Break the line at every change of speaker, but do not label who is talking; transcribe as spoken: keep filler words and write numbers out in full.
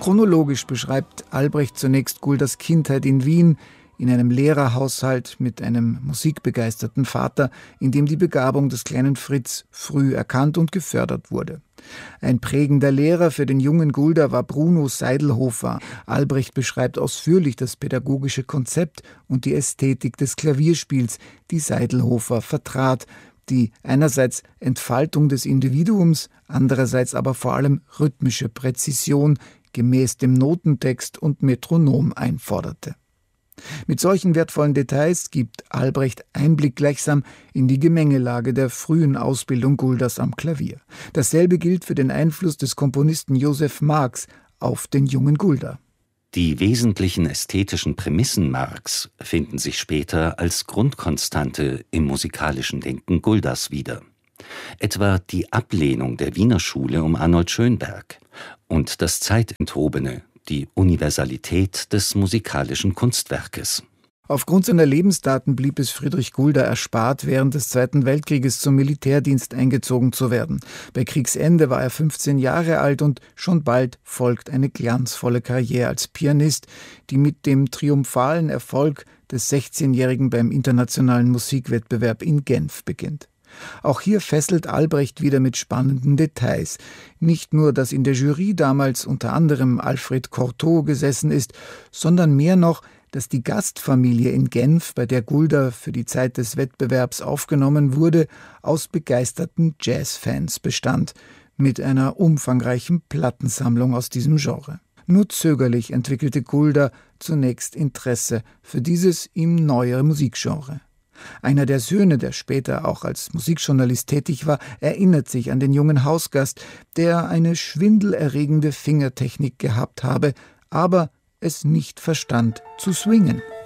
Chronologisch beschreibt Albrecht zunächst Gulders Kindheit in Wien, in einem Lehrerhaushalt mit einem musikbegeisterten Vater, in dem die Begabung des kleinen Fritz früh erkannt und gefördert wurde. Ein prägender Lehrer für den jungen Gulder war Bruno Seidlhofer. Albrecht beschreibt ausführlich das pädagogische Konzept und die Ästhetik des Klavierspiels, die Seidlhofer vertrat, die einerseits Entfaltung des Individuums, andererseits aber vor allem rhythmische Präzision gemäß dem Notentext und Metronom einforderte. Mit solchen wertvollen Details gibt Albrecht Einblick gleichsam in die Gemengelage der frühen Ausbildung Gulders am Klavier. Dasselbe gilt für den Einfluss des Komponisten Joseph Marx auf den jungen Gulder.
Die wesentlichen ästhetischen Prämissen Marx finden sich später als Grundkonstante im musikalischen Denken Gulders wieder. Etwa die Ablehnung der Wiener Schule um Arnold Schönberg und das Zeitenthobene, die Universalität des musikalischen Kunstwerkes.
Aufgrund seiner Lebensdaten blieb es Friedrich Gulder erspart, während des Zweiten Weltkrieges zum Militärdienst eingezogen zu werden. Bei Kriegsende war er fünfzehn Jahre alt und schon bald folgt eine glanzvolle Karriere als Pianist, die mit dem triumphalen Erfolg des sechzehnjährigen beim internationalen Musikwettbewerb in Genf beginnt. Auch hier fesselt Albrecht wieder mit spannenden Details. Nicht nur, dass in der Jury damals unter anderem Alfred Cortot gesessen ist, sondern mehr noch, dass die Gastfamilie in Genf, bei der Gulder für die Zeit des Wettbewerbs aufgenommen wurde, aus begeisterten Jazzfans bestand, mit einer umfangreichen Plattensammlung aus diesem Genre. Nur zögerlich entwickelte Gulder zunächst Interesse für dieses ihm neue Musikgenre. Einer der Söhne, der später auch als Musikjournalist tätig war, erinnert sich an den jungen Hausgast, der eine schwindelerregende Fingertechnik gehabt habe, aber es nicht verstand zu swingen.